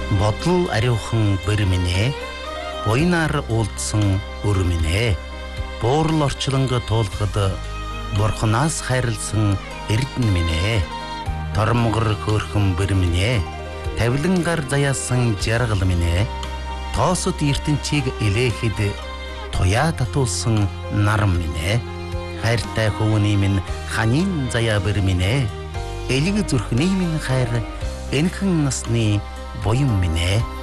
Бодол ариухан бэр минь буйнаар уулдсан өр минь буурал орчлонго туулахад бурхнаас хайрлсан эрдэнэ минь тормгор хөөрхөн бэр минь тавилангаар заяасан жаргал минь тоосод ертөнцийг илээхэд туяа татуулсан нарам минь хайртай хөвөний минь ханийн заяа бэр минь элэг зүрхний минь хайр энхэн насны буян минь